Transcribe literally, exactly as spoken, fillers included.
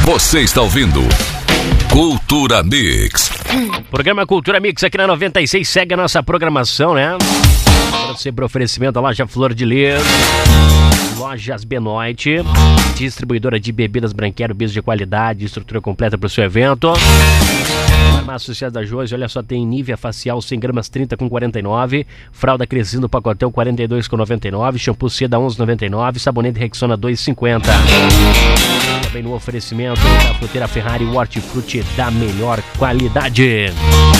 Você está ouvindo Cultura Mix. Programa Cultura Mix aqui na noventa e seis. Segue a nossa programação, né? Para você, por oferecimento da loja Flor de Lis, Lojas Benoit, distribuidora de bebidas Branquero, bis de qualidade, estrutura completa para o seu evento. Farmácia Social da Josi, olha só, tem Nivea facial cem gramas trinta com quarenta e nove, fralda Crescendo pacotão quarenta e dois com noventa e nove, shampoo Seda onze noventa e nove, sabonete Rexona dois cinquenta. Também no oferecimento da fruteira Ferrari, o hortifruti da melhor qualidade.